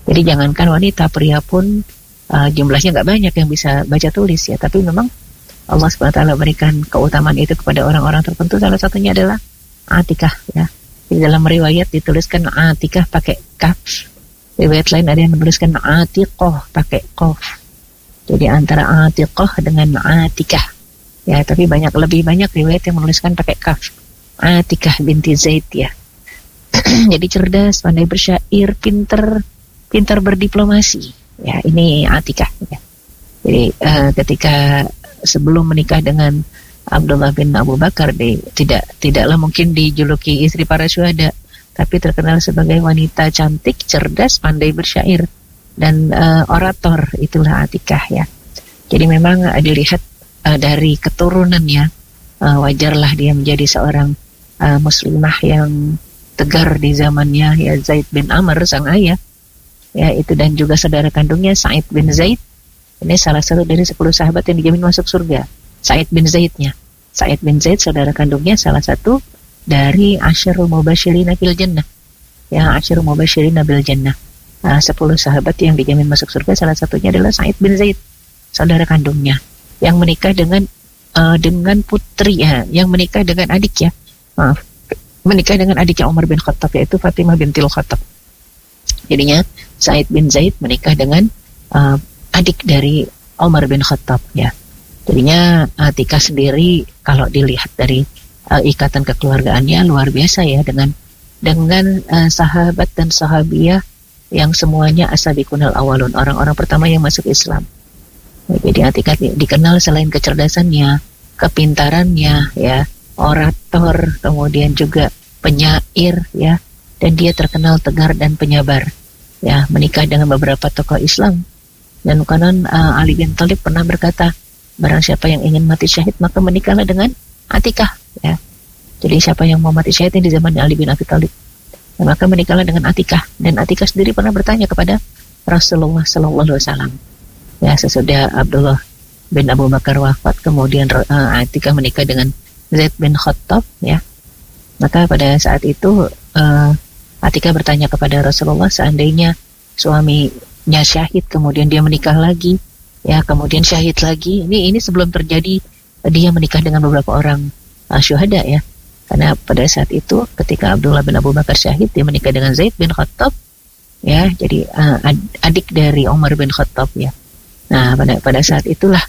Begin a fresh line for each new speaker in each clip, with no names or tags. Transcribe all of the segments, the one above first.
Jadi jangankan wanita, pria pun jumlahnya nggak banyak yang bisa baca tulis ya. Tapi memang Allah SWT berikan keutamaan itu kepada orang-orang tertentu. Salah satunya adalah Atikah ya. Di dalam riwayat dituliskan Atikah pakai kaf. Riwayat lain ada yang menuliskan Atiqah pakai qaf. Jadi antara Atiqah dengan Atikah. Ya, tapi lebih banyak riwayat yang menuliskan pakai kaf. Atikah binti Zaid ya. Jadi cerdas, pandai bersyair, pintar berdiplomasi. Ya, ini Atikah ya. Jadi ketika sebelum menikah dengan Abdullah bin Abu Bakar, tidaklah mungkin dijuluki istri para syuhada, tapi terkenal sebagai wanita cantik, cerdas, pandai bersyair dan orator. Itulah Atikah ya. Jadi memang dilihat dari keturunannya, wajarlah dia menjadi seorang muslimah yang tegar di zamannya ya. Zaid bin Amr sang ayah ya itu, dan juga saudara kandungnya Sa'id bin Zaid. Ini salah satu dari 10 sahabat yang dijamin masuk surga. Sa'id bin Zaidnya. Sa'id bin Zaid saudara kandungnya salah satu dari Asyarul Mubashirina bil Jannah. Ya, Asyarul Mubashirina bil Jannah. 10 sahabat yang dijamin masuk surga, salah satunya adalah Sa'id bin Zaid, saudara kandungnya, yang menikah dengan putri ya, yang menikah dengan adik ya. Maaf. Menikah dengan adiknya Umar bin Khattab, yaitu Fatimah bintil Khattab. Jadinya Sa'id bin Zaid menikah dengan adik dari Umar bin Khattab ya. Jadinya Atikah sendiri kalau dilihat dari ikatan kekeluargaannya luar biasa ya, dengan sahabat dan sahabiyah yang semuanya asabiqunal awalun, orang-orang pertama yang masuk Islam. Ya, jadi Atikah dikenal selain kecerdasannya, kepintarannya ya, orator, kemudian juga penyair ya, dan dia terkenal tegar dan penyabar ya, menikah dengan beberapa tokoh Islam. Dan konon Ali bin Thalib pernah berkata, barang siapa yang ingin mati syahid maka menikahlah dengan Atikah ya. Jadi siapa yang mau mati syahid di zaman Ali bin Abi Thalib, maka menikahlah dengan Atikah. Dan Atikah sendiri pernah bertanya kepada Rasulullah SAW ya, sesudah Abdullah bin Abu Bakar wafat, kemudian Atikah menikah dengan Zaid bin Khattab ya. Maka pada saat itu Atikah bertanya kepada Rasulullah, seandainya suaminya syahid kemudian dia menikah lagi ya, kemudian syahid lagi, ini sebelum terjadi dia menikah dengan beberapa orang syuhada ya. Karena pada saat itu ketika Abdullah bin Abu Bakar syahid, dia menikah dengan Zaid bin Khattab ya, jadi adik dari Umar bin Khattab ya. Nah pada saat itulah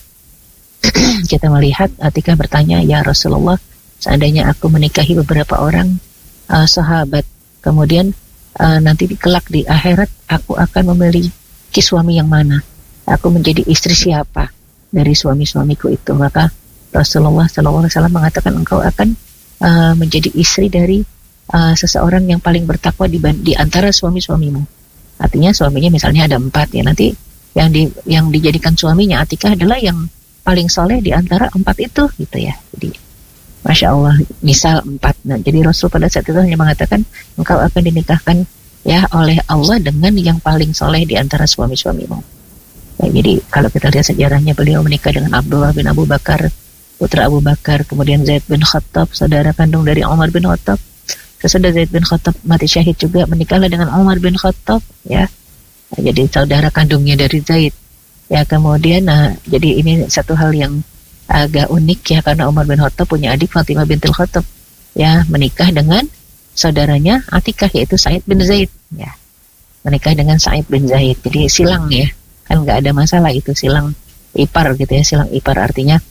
kita melihat Atikah bertanya, ya Rasulullah, seandainya aku menikahi beberapa orang sahabat, kemudian nanti kelak di akhirat aku akan memiliki suami yang mana, aku menjadi istri siapa dari suami-suamiku itu. Maka Rasulullah SAW mengatakan, engkau akan menjadi istri dari seseorang yang paling bertakwa di antara suami-suamimu. Artinya suaminya misalnya ada 4 ya, nanti yang dijadikan suaminya Atikah adalah yang paling soleh di antara 4 itu gitu ya. Jadi Masya Allah, misal 4. Nah, jadi Rasul pada saat itu hanya mengatakan, engkau akan dinikahkan ya oleh Allah dengan yang paling soleh di antara suami-suamimu. Ya, jadi kalau kita lihat sejarahnya, beliau menikah dengan Abdullah bin Abu Bakar, putra Abu Bakar, kemudian Zaid bin Khattab, saudara kandung dari Umar bin Khattab. Sesudah Zaid bin Khattab mati syahid juga, menikahlah dengan Umar bin Khattab ya. Nah, jadi saudara kandungnya dari Zaid. Ya, kemudian jadi ini satu hal yang agak unik ya, karena Umar bin Khattab punya adik Fatimah bintil Khattab ya, menikah dengan saudaranya Atikah, yaitu Sa'id bin Zaid ya, menikah dengan Sa'id bin Zaid. Jadi silang ya, kan nggak ada masalah itu, silang ipar gitu ya. Silang ipar artinya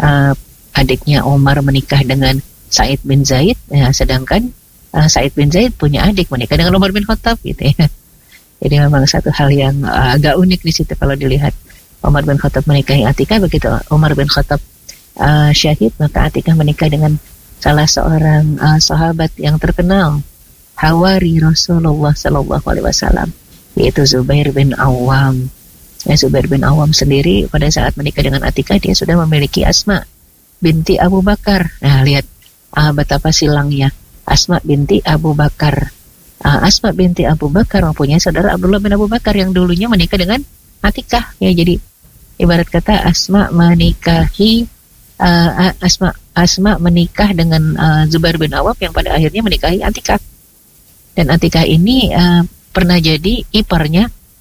adiknya Umar menikah dengan Sa'id bin Zaid ya, sedangkan Sa'id bin Zaid punya adik menikah dengan Umar bin Khattab gitu ya. Jadi memang satu hal yang agak unik di situ kalau dilihat. Umar bin Khattab menikahi Atikah, begitu Umar bin Khattab syahid, maka Atikah menikah dengan salah seorang sahabat yang terkenal, hawari Rasulullah SAW, yaitu Zubair bin Awam. Ya, Zubair bin Awam sendiri pada saat menikah dengan Atikah, dia sudah memiliki Asma binti Abu Bakar. Nah, lihat betapa silangnya. Asma binti Abu Bakar. Asma binti Abu Bakar mempunyai saudara Abdullah bin Abu Bakar yang dulunya menikah dengan Atikah. Ya, jadi ibarat kata Asma menikahi Asma menikah dengan Zubair bin Awam yang pada akhirnya menikahi Atikah. Dan Atikah ini pernah jadi iparnya